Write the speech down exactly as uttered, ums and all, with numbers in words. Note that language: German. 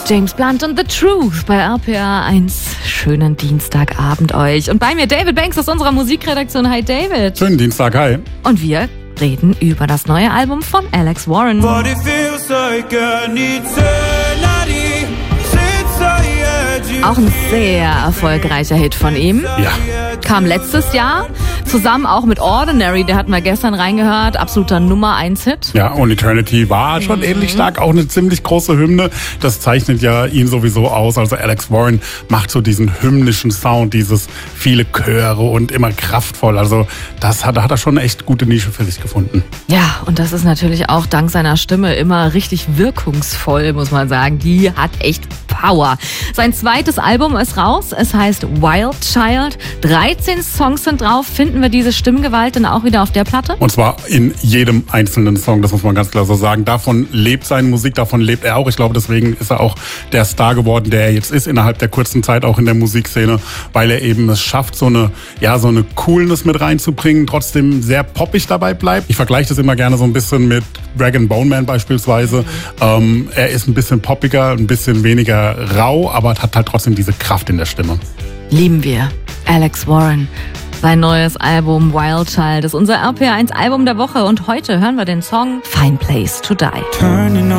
James Blunt und The Truth bei R P R eins. Schönen Dienstagabend euch. Und bei mir David Banks aus unserer Musikredaktion. Hi David. Schönen Dienstag, hi. Und wir reden über das neue Album von Alex Warren. Auch ein sehr erfolgreicher Hit von ihm. Ja. Kam letztes Jahr, zusammen auch mit Ordinary, der hatten wir gestern reingehört, absoluter Nummer eins Hit. Ja, und Eternity war schon mhm. ähnlich stark, auch eine ziemlich große Hymne. Das zeichnet ja ihn sowieso aus. Also Alex Warren macht so diesen hymnischen Sound, dieses viele Chöre und immer kraftvoll. Also das hat, da hat er schon eine echt gute Nische für sich gefunden. Ja, und das ist natürlich auch dank seiner Stimme immer richtig wirkungsvoll, muss man sagen. Die hat echt Power. Sein zweites Album ist raus. Es heißt Wild Child. dreizehn Songs sind drauf. Finden wir diese Stimmgewalt dann auch wieder auf der Platte? Und zwar in jedem einzelnen Song, das muss man ganz klar so sagen. Davon lebt seine Musik, davon lebt er auch. Ich glaube, deswegen ist er auch der Star geworden, der er jetzt ist, innerhalb der kurzen Zeit auch in der Musikszene, weil er eben es schafft, so eine, ja, so eine Coolness mit reinzubringen, trotzdem sehr poppig dabei bleibt. Ich vergleiche das immer gerne so ein bisschen mit Rag and Bone Man beispielsweise. Mhm. Ähm, er ist ein bisschen poppiger, ein bisschen weniger rau, aber hat halt trotzdem diese Kraft in der Stimme. Lieben wir. Alex Warren. Sein neues Album Wild Child ist unser R P R eins Album der Woche und heute hören wir den Song Fine Place to Die.